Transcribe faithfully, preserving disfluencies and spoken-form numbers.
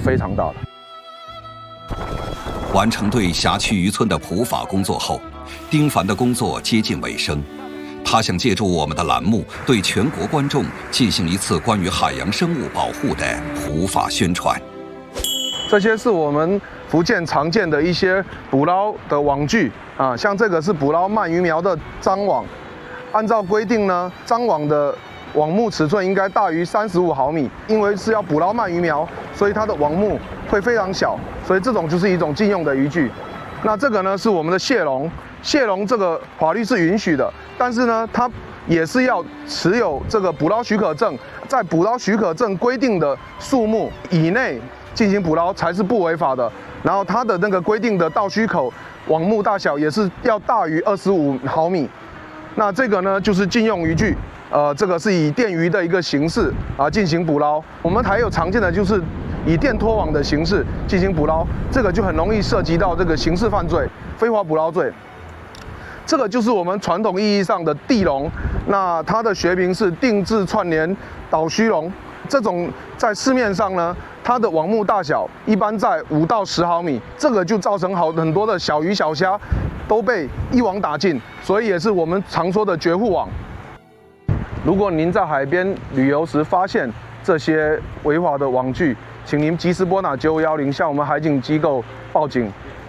非常大的。 完成对辖区渔村的普法工作后，丁凡的工作接近尾声。他想借助我们的栏目，对全国观众进行一次关于海洋生物保护的普法宣传。 这些是我们福建常见的一些捕捞的网具啊，像这个是捕捞鳗鱼苗的张网，按照规定呢，张网的网目尺寸应该大于三十五毫米，因为是要捕捞鳗鱼苗，所以它的网目会非常小，所以这种就是一种禁用的渔具。那这个呢是我们的蟹笼，蟹笼这个法律是允许的，但是呢它也是要持有这个捕捞许可证，在捕捞许可证规定的数目以内进行捕捞才是不违法的。然后它的那个规定的倒须口网目大小也是要大于二十五毫米。那这个呢就是禁用渔具。呃，这个是以电鱼的一个形式啊进行捕捞。我们还有常见的就是以电拖网的形式进行捕捞，这个就很容易涉及到这个刑事犯罪、非法捕捞罪。这个就是我们传统意义上的地笼，那它的学名是定制串联倒须笼。这种在市面上呢，它的网目大小一般在五到十毫米，这个就造成好很多的小鱼小虾都被一网打尽，所以也是我们常说的绝户网。如果您在海边旅游时发现这些违法的网具，请您及时拨打九五一零向我们海警机构报警。